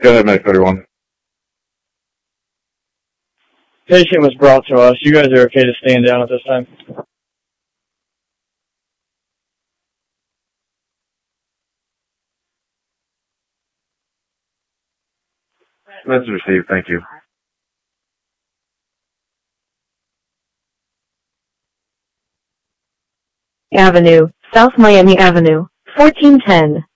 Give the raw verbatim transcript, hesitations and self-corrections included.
Go ahead, Medic thirty-one. Patient was brought to us. You guys are okay to stand down at this time? Message received, thank you. Avenue, South Miami Avenue, fourteen ten.